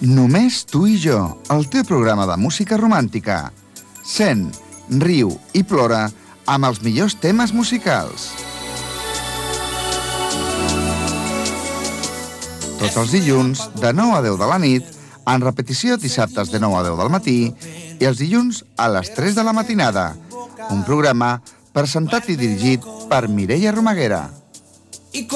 Només tu i jo, el teu programa de música romàntica. Sent, riu i plora amb els millors temes musicals. Tots els dilluns, de 9 a 10 de la nit, en repetició dissabtes de 9 a 10 del matí i els dilluns a les 3 de la matinada. Un programa presentat i dirigit per Mireia Romaguera.